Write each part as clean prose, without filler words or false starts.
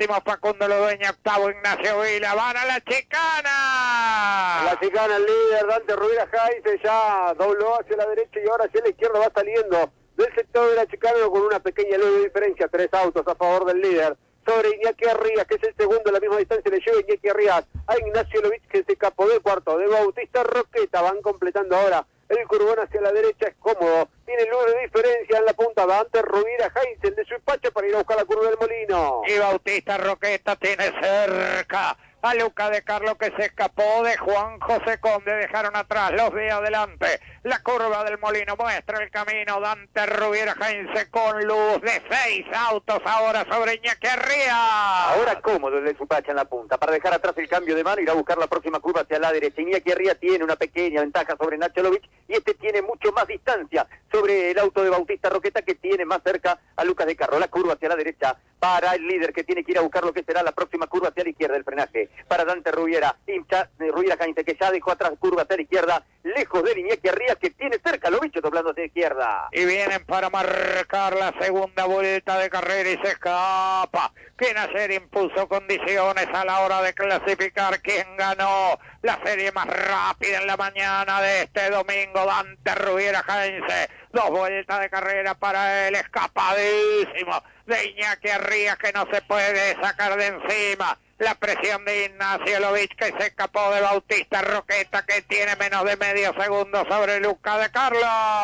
Séptimo Facundo Lodueña, octavo Ignacio Vila, van a la chicana. La chicana, el líder, Dante Rubira Heinze ya dobló hacia la derecha y ahora hacia la izquierda va saliendo del sector de la chicana con una pequeña leve diferencia, 3 autos a favor del líder. Sobre Iñaki Arrias, que es el segundo, a la misma distancia le lleva Iñaki Arrias a Ignacio Lovich, que se escapó del cuarto, de Bautista Roqueta, van completando ahora el curbón hacia la derecha, es cómodo, tiene luz de diferencia en la punta, Dante Rubira Heinze, el de Suipacha, para ir a buscar la curva del Molino. Y Bautista Roqueta tiene cerca a Luca de Carlo, que se escapó de Juan José Conde, dejaron atrás los de adelante. La curva del Molino muestra el camino, Dante Rubira Heinze con luz de 6 autos ahora sobre Iñaki Arrias. Ahora cómodo el de Supacha en la punta, para dejar atrás el cambio de mano, ir a buscar la próxima curva hacia la derecha. Iñaki Arrias tiene una pequeña ventaja sobre Nacho Lovich y este tiene mucho más distancia sobre el auto de Bautista Roqueta, que tiene más cerca a Lucas de Carlo. La curva hacia la derecha para el líder, que tiene que ir a buscar lo que será la próxima curva hacia la izquierda del frenaje. Para Dante Rubira Heinze, que ya dejó atrás curva hacia la izquierda, lejos de Iñaki Arrias, que tiene cerca a Lovich doblando hacia la izquierda. Y vienen para marcar la segunda vuelta de carrera y se escapa. Quien ayer impuso condiciones a la hora de clasificar, quien ganó la serie más rápida en la mañana de este domingo, Dante Rubira Heinze. 2 vueltas de carrera para él, escapadísimo de Iñaki Arrias, que no se puede sacar de encima la presión de Ignacio Lovich, que se escapó de Bautista Roqueta, que tiene menos de medio segundo sobre Luca de Carlo.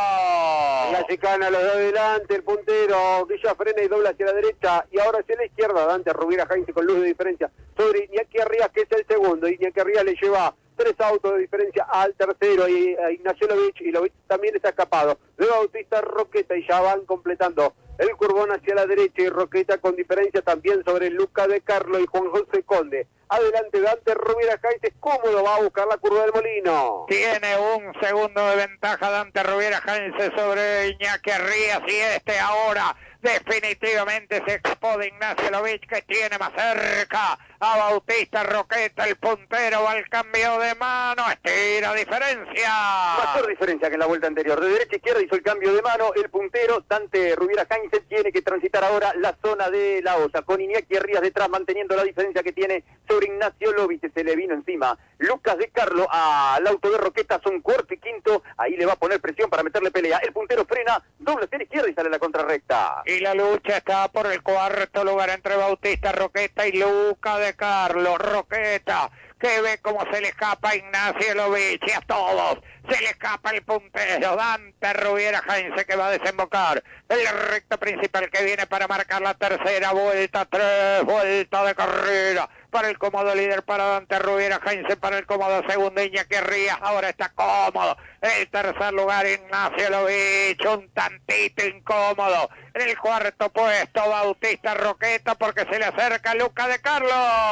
La chicana, los de adelante, el puntero, Villa frena y dobla hacia la derecha, y ahora hacia la izquierda, Dante Rubira Heinze con luz de diferencia sobre Iñaki Arrias, que es el segundo. Iñaki Arrias le lleva 3 autos de diferencia al tercero, y a Ignacio Lovich, y Lovich también está escapado de Bautista Roqueta, y ya van completando el curbón hacia la derecha, y Roqueta con diferencia también sobre Luca de Carlo y Juan José Conde. Adelante Dante Rubira Heinze, cómodo, va a buscar la curva del Molino. Tiene 1 segundo de ventaja Dante Rubira Heinze sobre Iñaki Arrias, y este ahora definitivamente se escapó de Ignacio Lovich, que tiene más cerca a Bautista Roqueta. El puntero va al cambio de mano, estira diferencia. Mayor diferencia que en la vuelta anterior. De derecha a izquierda hizo el cambio de mano el puntero. Dante Rubira Heinze tiene que transitar ahora la zona de la Hoya, con Iñaki Arrias detrás, manteniendo la diferencia que tiene sobre Ignacio Lovich. Se le vino encima Lucas de Carlo al auto de Roqueta, son cuarto y quinto. Ahí le va a poner presión para meterle pelea. El puntero frena, dobla hacia la izquierda y sale a la contrarrecta. Y la lucha está por el cuarto lugar entre Bautista Roqueta y Luca de Carlo. Roqueta, que ve cómo se le escapa a Ignacio Lovich, y a todos se le escapa el puntero Dante Rubira Heinze, que va a desembocar el recto principal, que viene para marcar la tercera vuelta. 3 vueltas de carrera para el cómodo líder, para Dante Rubira Heinze, para el cómodo segundo Iñaki Arrias. Ahora está cómodo el tercer lugar Ignacio Lovich, un tantito incómodo en el cuarto puesto Bautista Roqueta, porque se le acerca Luca de Carlo.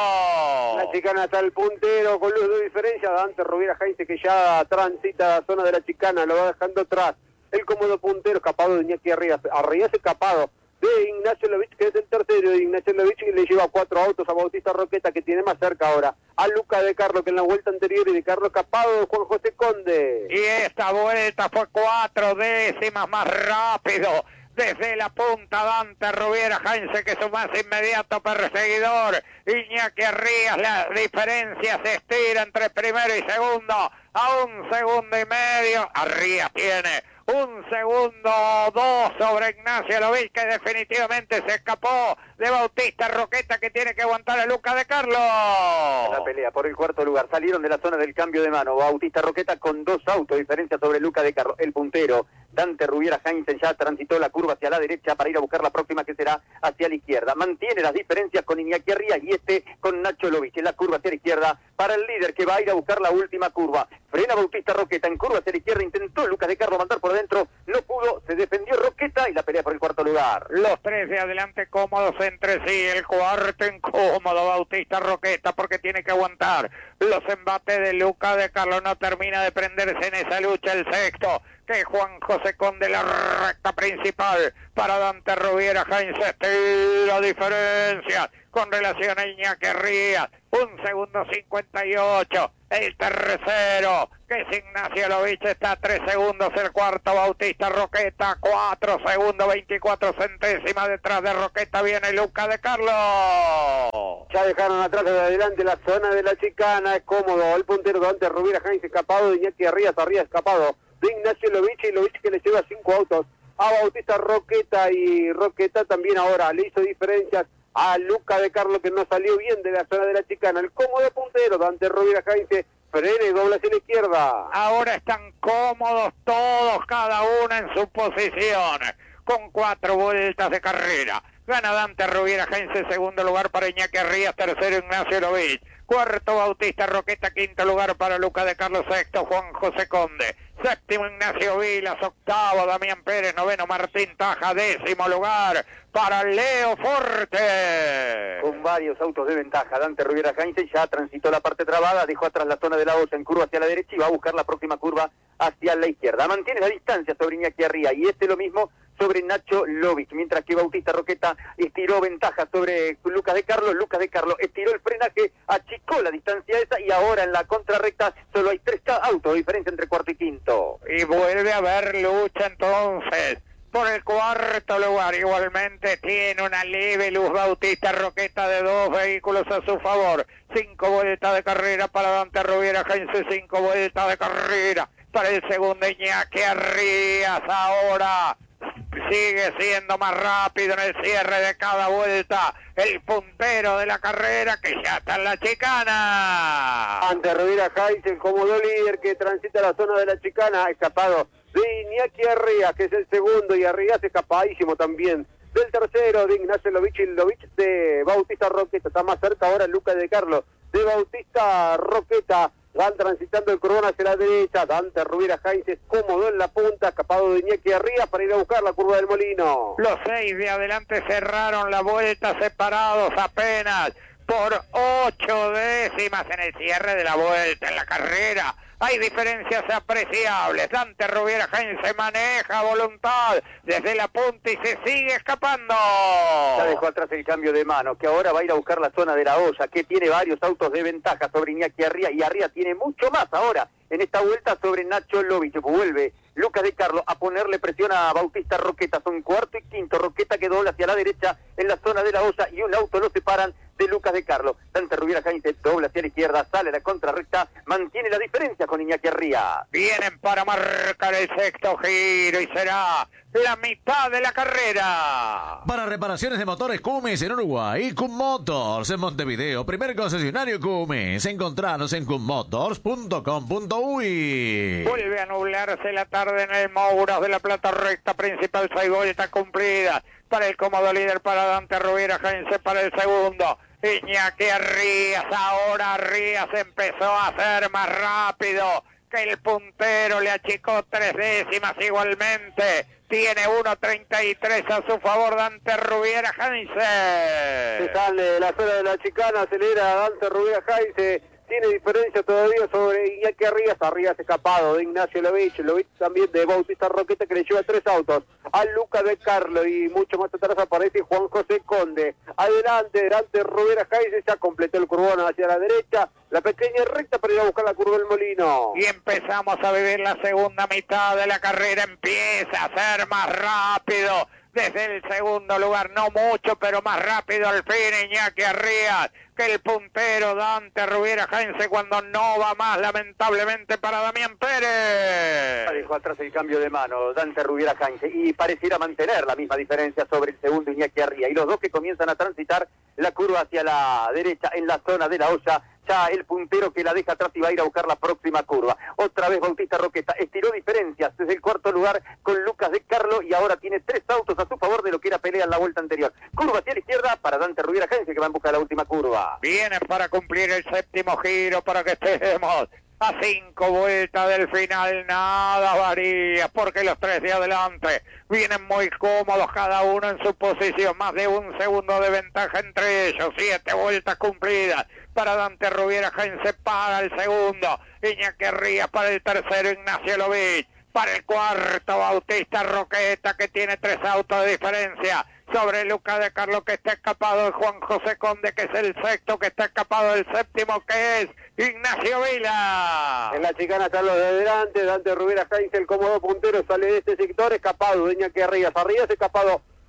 La chicana está el puntero con luz de diferencia, Dante Rubira Heinze, que ya transita la zona de la chicana, lo va dejando atrás. El cómodo puntero, escapado de Iñaki Arrias. Arrias escapado de Ignacio Lovich, que es el tercero. Ignacio Lovich, y le lleva 4 autos a Bautista Roqueta, que tiene más cerca ahora a Luca de Carlo, que en la vuelta anterior, y de Carlo escapado de Juan José Conde. Y esta vuelta fue 4 décimas más rápido desde la punta Dante Rubira Heinze, que es su más inmediato perseguidor. Iñaki Arrias, la diferencia se estira entre primero y segundo a 1 segundo y medio. Arrias tiene 1 segundo 2 sobre Ignacio Lovich, que definitivamente se escapó de Bautista Roqueta, que tiene que aguantar a Luca de Carlo. La pelea por el cuarto lugar. Salieron de la zona del cambio de mano Bautista Roqueta con 2 autos de diferencia sobre Luca de Carlo. El puntero Dante Rubira Heinze ya transitó la curva hacia la derecha para ir a buscar la próxima, que será hacia la izquierda. Mantiene las diferencias con Iñaki Arrias y este con Nacho Lovich. En la curva hacia la izquierda para el líder, que va a ir a buscar la última curva. Frena Bautista Roqueta en curva hacia la izquierda. Intentó Lucas de Carlo mandar por dentro, no pudo. Se defendió Roqueta y la pelea por el cuarto lugar. Los 3 de adelante cómodos entre sí. El cuarto incómodo Bautista Roqueta, porque tiene que aguantar los embates de Luca de Carlo. No termina de prenderse en esa lucha el sexto, que Juan José Conde, la recta principal para Dante Rubira Heinze. Estira diferencia con relación a Iñaki Arrias. 1 segundo 58. El tercero, que es Ignacio Lovich, está a 3 segundos. El cuarto, Bautista Roqueta, 4 segundos 24 centésimas. Detrás de Roqueta viene Luca de Carlo. Ya dejaron atrás de adelante la zona de la chicana, es cómodo, el puntero Dante Rubira Heinz escapado, de Iñaki Arrias escapado, de Ignacio Lovich, y Lovich que le lleva 5 autos a Bautista Roqueta, y Roqueta también ahora le hizo diferencias a Luca de Carlo, que no salió bien de la zona de la chicana. El cómodo puntero Dante Rubira Heinz frena y dobla hacia la izquierda. Ahora están cómodos todos, cada uno en su posición, con 4 vueltas de carrera. Gana Dante Rubiera Heinz, segundo lugar para Iñaki Arrias, tercero Ignacio Lovich, cuarto Bautista Roqueta, quinto lugar para Luca de Carlos, sexto Juan José Conde, séptimo Ignacio Vilas, octavo Damián Pérez, noveno Martín Taja, décimo lugar para Leo Forte. Con varios autos de ventaja, Dante Rubiera Heinz ya transitó la parte trabada, dejó atrás la zona de la Osa en curva hacia la derecha y va a buscar la próxima curva hacia la izquierda. Mantiene la distancia sobre Iñaki Arrias y lo mismo sobre Nacho Lovich, mientras que Bautista Roqueta estiró ventaja sobre Lucas de Carlos. Lucas de Carlos estiró el frenaje, achicó la distancia esa y ahora en la contrarrecta solo hay 3 autos de diferencia entre cuarto y quinto. Y vuelve a haber lucha entonces por el cuarto lugar. Igualmente tiene una leve luz Bautista Roqueta de 2 vehículos a su favor. 5 vueltas de carrera para Dante Rubiera Heinz, 5 vueltas de carrera para el segundo Iñaki Arrias. Ahora sigue siendo más rápido en el cierre de cada vuelta el puntero de la carrera, que ya está en la chicana. Dante Rubiera Heinz, el cómodo líder que transita la zona de la chicana, escapado de Iñaki Arrias, que es el segundo, y Arrias escapadísimo también del tercero, de Ignacio Lovich, y Lovich de Bautista Roqueta. Está más cerca ahora Lucas de Carlos de Bautista Roqueta. Van transitando el cordón hacia la derecha. Dante Rubiera Heinz es cómodo en la punta, escapado de Iñaki Arrias para ir a buscar la curva del Molino. Los 6 de adelante cerraron la vuelta, separados apenas por 8 décimas en el cierre de la vuelta. En la carrera hay diferencias apreciables. Dante Rubiera Heinz se maneja a voluntad desde la punta y se sigue escapando. Ya dejó atrás el cambio de mano, que ahora va a ir a buscar la zona de la Olla, que tiene varios autos de ventaja sobre Iñaki Arrias, y Arrias tiene mucho más ahora en esta vuelta sobre Nacho Lovich. Vuelve Lucas de Carlos a ponerle presión a Bautista Roqueta. Son cuarto y quinto. Roqueta que dobla hacia la derecha en la zona de la Olla y un auto lo separan de Lucas de Carlos. Dante Rubiera Heinz dobla hacia la izquierda, sale a la contrarrecta, mantiene la diferencia con Iñaki Arrias. Vienen para marcar el sexto giro y será la mitad de la carrera. Para reparaciones de motores Cummins en Uruguay, Cum Motors en Montevideo, primer concesionario Cummins. Encontranos en cummotors.com.uy. Vuelve a nublarse la tarde en el Mouras de la Plata, recta principal, 6 vueltas cumplidas para el cómodo líder, para Dante Rubiera Heinz, para el segundo Iñaki Arrias. Ahora Arrias empezó a ser más rápido que el puntero, le achicó 3 décimas igualmente. Tiene 1.33 a su favor Dante Rubiera Heinz. Se sale de la zona de la chicana, acelera Dante Rubiera Heinz. Tiene diferencia todavía sobre Iñaki Arrias. Arrias escapado de Ignacio Lovich. Lovich también de Bautista Roqueta, que le lleva 3 autos a Luca de Carlo, y mucho más atrás aparece Juan José Conde. Adelante Dante Rubiera Heinz ya completó el curvón hacia la derecha, la pequeña recta para ir a buscar la curva del Molino. Y empezamos a vivir la segunda mitad de la carrera. Empieza a ser más rápido desde el segundo lugar, no mucho, pero más rápido al fin Iñaki Arrias que el puntero Dante Rubiera Heinz, cuando no va más lamentablemente para Damián Pérez. Dejó atrás el cambio de mano Dante Rubiera Heinz y pareciera mantener la misma diferencia sobre el segundo Iñaki Arrias, y los dos que comienzan a transitar la curva hacia la derecha en la zona de la Olla. Ya el puntero que la deja atrás y va a ir a buscar la próxima curva. Otra vez Bautista Roqueta estiró diferencias desde el cuarto lugar con Lucas de Carlo, y ahora tiene 3 autos a su favor de lo que era pelea en la vuelta anterior. Curva hacia la izquierda para Dante Rubiera Heinz, que va en busca de la última curva. Vienen para cumplir el séptimo giro, para que estemos a 5 vueltas del final. Nada varía, porque los 3 de adelante vienen muy cómodos, cada uno en su posición, más de 1 segundo de ventaja entre ellos. 7 vueltas cumplidas para Dante Rubiera Heinz, para el segundo Iñaki Arrias, para el tercero Ignacio Lovich, para el cuarto Bautista Roqueta, que tiene 3 autos de diferencia sobre Lucas de Carlos, que está escapado, de Juan José Conde, que es el sexto, que está escapado del séptimo, que es Ignacio Vila. En la chicana están los de adelante. Dante Rubiera Heinz, el cómodo puntero, sale de este sector, escapado de Iñaki Arrias. Arrias escapado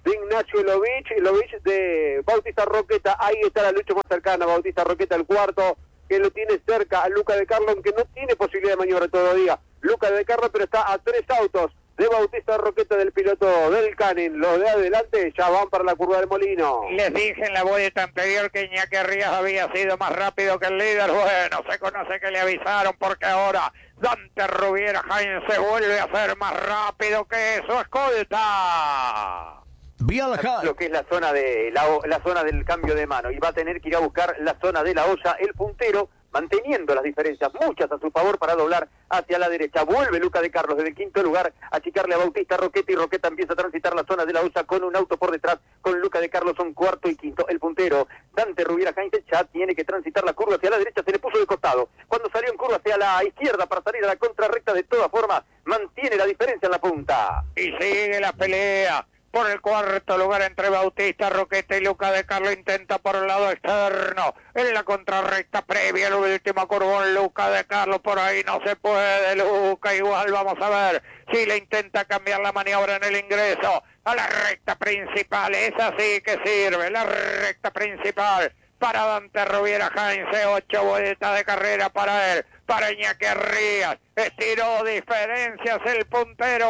de Ignacio Lovich de Bautista Roqueta. Ahí está la lucha más cercana, Bautista Roqueta el cuarto, que lo tiene cerca a Luca de Carlo, aunque no tiene posibilidad de maniobra todavía. Luca de Carlo, pero está a 3 autos de Bautista Roqueta, del piloto del Canin. Los de adelante ya van para la curva del Molino. Les dije en la vuelta anterior que Iñaki Rías había sido más rápido que el líder. Bueno, se conoce que le avisaron, porque ahora Dante Rubiera Heinz se vuelve a ser más rápido que su escolta. Lo que es la zona de la zona del cambio de mano, y va a tener que ir a buscar la zona de la olla el puntero, manteniendo las diferencias, muchas a su favor, para doblar hacia la derecha. Vuelve Luca de Carlos desde el quinto lugar a achicarle a Bautista Roqueta, y Roqueta empieza a transitar la zona de la olla con un auto por detrás, con Luca de Carlos son cuarto y quinto. El puntero, Dante Rubiera Heinz, ya tiene que transitar la curva hacia la derecha, se le puso de costado. Cuando salió en curva hacia la izquierda para salir a la contrarrecta, de todas formas, mantiene la diferencia en la punta. Y sigue la pelea por el cuarto lugar entre Bautista Roqueta y Luca de Carlo. Intenta por el lado externo, en la contrarrecta previa al último curvón, Luca de Carlo. Por ahí no se puede, Luca igual. Vamos a ver si le intenta cambiar la maniobra en el ingreso a la recta principal. Esa sí que sirve, la recta principal para Dante Rubiera Heinz. 8 vueltas de carrera para él, para Iñaki Rías. Estiró diferencias el puntero,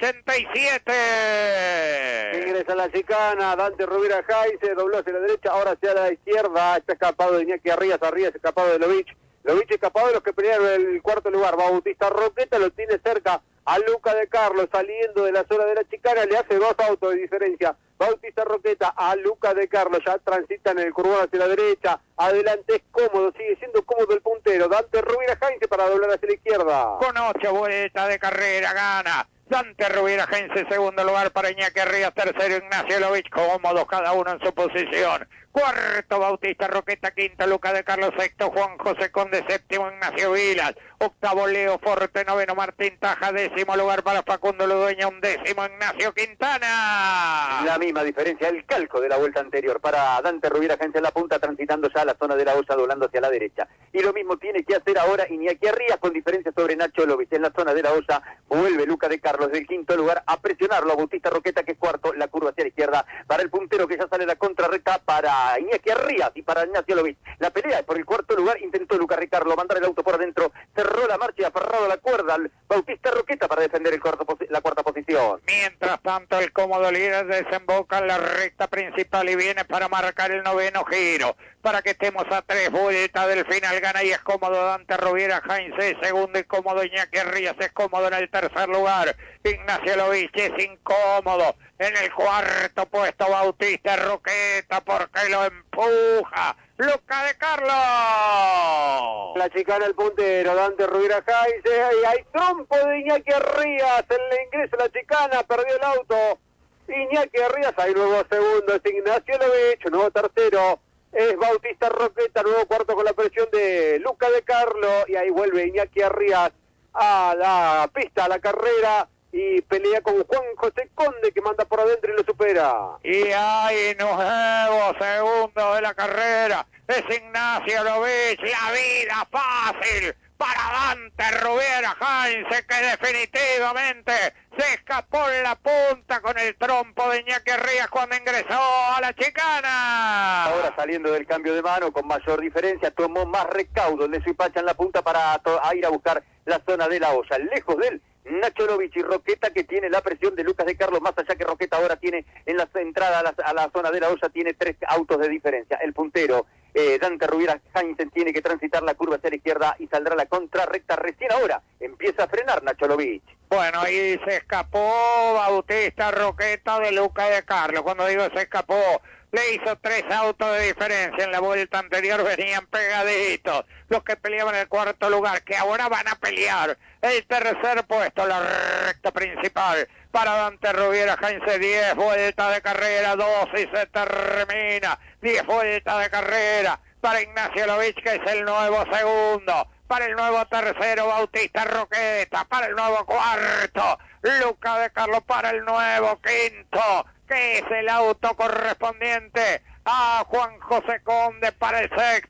1.87. Ingresa la chicana, Dante Rubiera Heinz se dobló hacia la derecha, ahora hacia la izquierda. Está escapado de Iñaki Rías escapado de Lovich escapado de los que pelearon el cuarto lugar. Bautista Roqueta lo tiene cerca a Luca de Carlos, saliendo de la zona de la chicana, le hace 2 autos de diferencia. Bautista Roqueta a Luca de Carlos, ya transitan en el curvón hacia la derecha. Adelante es cómodo, sigue siendo cómodo el puntero. Dante Rubiera Heinz para doblar hacia la izquierda. Con 8 vueltas de carrera gana Dante Rubiera Heinz. Segundo lugar para Iñaki Rías, tercero Ignacio Lovich, cómodos cada uno en su posición. Cuarto Bautista Roqueta, quinto Luca de Carlos, sexto Juan José Conde, séptimo Ignacio Vilas, octavo Leo Forte, noveno Martín Taja, décimo lugar para Facundo Ludueña, undécimo Ignacio Quintana. La misma diferencia, el calco de la vuelta anterior para Dante Rubiera Heinz en la punta, transitando ya la zona de la osa, doblando hacia la derecha. Y lo mismo tiene que hacer ahora Iñaki Rías, con diferencia sobre Nacho Lovich. En la zona de la osa vuelve Luca de Carlos del quinto lugar a presionarlo a Bautista Roqueta, que es cuarto, la curva hacia la izquierda para el puntero, que ya sale la contrarrecta para Iñaki Rías y para Ignacio Lovich. La pelea por el cuarto lugar, intentó Luca Ricardo mandar el auto por adentro, cerró la marcha y aferrado a la cuerda al Bautista Roqueta para defender la cuarta posición. Mientras tanto, el cómodo líder desemboca en la recta principal y viene para marcar el noveno giro, para que estemos a 3 vueltas del final. Gana y es cómodo Dante Rubiera Heinz, segundo y cómodo Iñaki Rías, es cómodo en el tercer lugar. Ignacio Lovich es incómodo en el cuarto puesto. Bautista Roqueta, porque lo empuja Luca de Carlos. La chicana el puntero, Dante Rubiera Heinz, y hay trompo de Iñaki Rías, en el ingreso a la chicana, perdió el auto Iñaki Rías. Hay nuevo segundo, es Ignacio Lovich, nuevo tercero es Bautista Roqueta, nuevo cuarto con la presión de Luca de Carlo, y ahí vuelve Iñaki Rías a la pista, a la carrera, y pelea con Juan José Conde, que manda por adentro y lo supera. Y hay nuevo segundo de la carrera, es Ignacio Lovich. La vida fácil para Dante Rubiera Heinz, que definitivamente se escapó en la punta con el trompo de Iñaki Rías cuando ingresó a la chicana. Ahora saliendo del cambio de mano con mayor diferencia, tomó más recaudo el de Suipacha en la punta para ir a buscar la zona de la olla. Lejos de él, Nacho Lovich y Roqueta, que tiene la presión de Lucas de Carlos, más allá que Roqueta ahora tiene en la entrada a la zona de la olla, tiene 3 autos de diferencia. El puntero, Dante Rubiera Heinz, tiene que transitar la curva hacia la izquierda y saldrá la contrarrecta. Recién ahora empieza a frenar Nacho Lovich. Bueno, ahí se escapó Bautista Roqueta de Luca de Carlos. Cuando digo se escapó, le hizo 3 autos de diferencia. En la vuelta anterior venían pegaditos los que peleaban el cuarto lugar, que ahora van a pelear el tercer puesto, la recta principal para Dante Rubiera Heinz. 10 vueltas de carrera, 12 y se termina. 10 vueltas de carrera para Ignacio Lovich, que es el nuevo segundo. Para el nuevo tercero, Bautista Roqueta. Para el nuevo cuarto, Luca de Carlos. Para el nuevo quinto, que es el auto correspondiente a Juan José Conde. Para el sexto,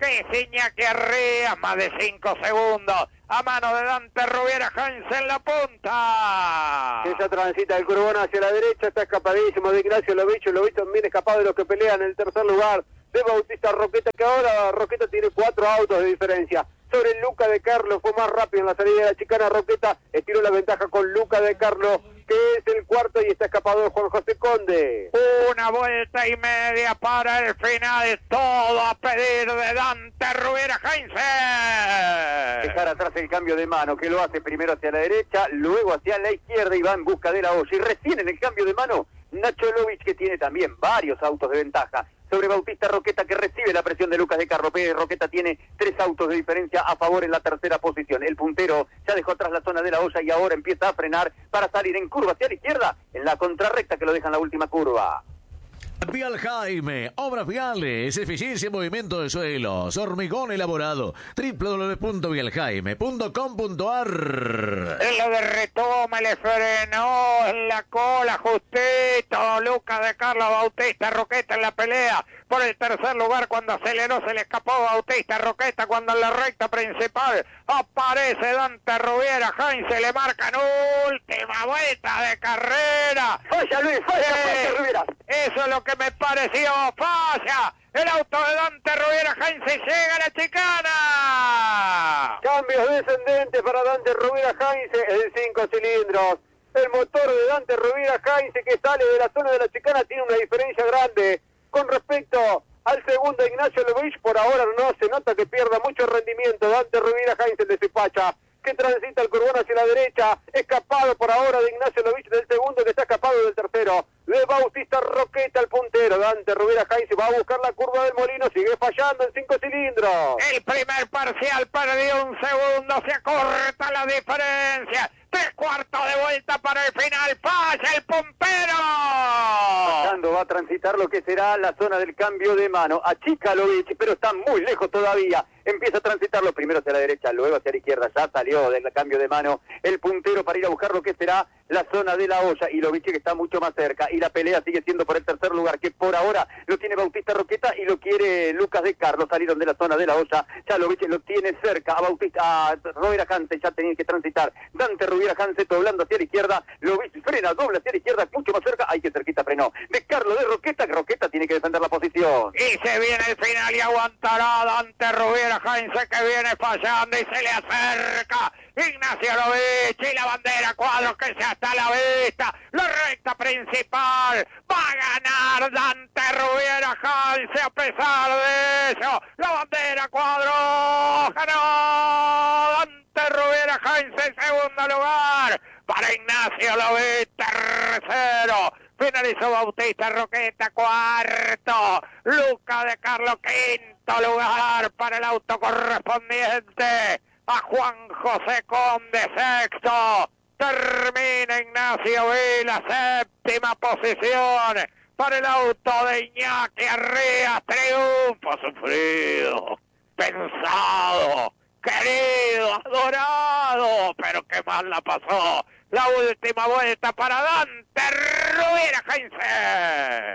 que es Iñaki Arrías, más de 5 segundos. A mano de Dante Rubiera Heinz en la punta. Esa transita el Curbón hacia la derecha, está escapadísimo de Ignacio Lovicho también escapado de los que pelean en el tercer lugar de Bautista Roqueta, que ahora Roqueta tiene 4 autos de diferencia. Sobre Luca de Carlos, fue más rápido en la salida de la chicana. Roqueta estiró la ventaja con Luca de Carlos, que es el cuarto, y está escapado Juan José Conde. Una vuelta y media para el final, todo a pedir de Dante Rubiera Heinz. Dejar atrás el cambio de mano, que lo hace primero hacia la derecha, luego hacia la izquierda y va en busca de la olla. Y recién en el cambio de mano, Nacho Lovich, que tiene también varios autos de ventaja sobre Bautista Roqueta, que recibe la presión de Lucas de Carlos. Roqueta tiene 3 autos de diferencia a favor en la tercera posición. El puntero ya dejó atrás la zona de la olla y ahora empieza a frenar para salir en curva hacia la izquierda, en la contrarrecta que lo deja en la última curva. Vial Jaime, obras viales, eficiencia en movimiento de suelos, hormigón elaborado, www.vieljaime.com.ar. En lo de retoma le frenó en la cola justito Lucas de Carlos. Bautista Roqueta en la pelea por el tercer lugar. Cuando aceleró se le escapó Bautista Roqueta, cuando en la recta principal aparece Dante Rubiera Heinz, se le marcan última vuelta de carrera. ¡Falla, Luis! ¡Falla, Dante Rubiera! Eso es lo que me pareció. ¡Falla! El auto de Dante Rubiera Heinz, llega a la chicana. Cambios descendentes para Dante Rubiera Heinz en 5 cilindros. El motor de Dante Rubiera Heinz, que sale de la zona de la chicana, tiene una diferencia grande con respecto al segundo Ignacio Lovich. Por ahora no se nota que pierda mucho rendimiento Dante Rubiera Heinz, el de Cipacha, que transita el Curbón hacia la derecha, escapado por ahora de Ignacio Lovich del segundo, que está escapado del tercero, de Bautista Roqueta, el puntero. Dante Rubiera Heinz va a buscar la curva del Molino, sigue fallando en 5 cilindros. El primer parcial perdió 1 segundo, se acorta la diferencia. 3/4 de vuelta para el final, falla el puntero. Va a transitar lo que será la zona del cambio de mano. Achica Lovich, pero está muy lejos todavía. Empieza a transitarlo primero hacia la derecha, luego hacia la izquierda. Ya salió del cambio de mano el puntero para ir a buscar lo que será la zona de la olla. Y Lovich, que está mucho más cerca. Y la pelea sigue siendo por el tercer lugar, que por ahora lo tiene Bautista Roqueta y lo quiere Lucas de Carlos. Salieron de la zona de la olla. Ya Lovich lo tiene cerca a Bautista, a Rubiera Heinz. Ya tenía que transitar. Dante Rubiera Heinz doblando hacia la izquierda. Lovich frena, dobla hacia la izquierda, mucho más cerca. Ahí que cerquita frenó. De Carlos de Roqueta, que Roqueta tiene que defender la posición. Y se viene el final y aguantará Dante Rubiera Heinz, que viene fallando y se le acerca Ignacio Lovich, y la bandera cuadros que ya está a la vista. La recta principal va a ganar Dante Rubiera Heinz a pesar de eso. La bandera cuadros ganó Dante Rubiera Heinz en segundo lugar. Para Ignacio Lovich, tercero. Finalizó Bautista Roqueta, cuarto. Luca de Carlos, quinto lugar para el auto correspondiente a Juan José Conde, sexto. Termina Ignacio Vila, séptima posición para el auto de Iñaki Arrías. Triunfo sufrido, pensado, querido, adorado, pero qué mal la pasó. La última vuelta para Dante Rubiera Heinz.